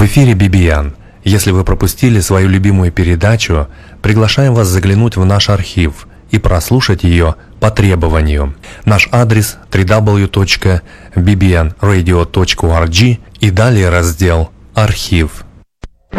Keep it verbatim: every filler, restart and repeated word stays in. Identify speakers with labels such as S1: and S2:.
S1: В эфире би би эн. Если вы пропустили свою любимую передачу, приглашаем вас заглянуть в наш архив и прослушать ее по требованию. Наш адрес дабл ю дабл ю дабл ю точка би би эн радио точка орг и далее раздел «Архив».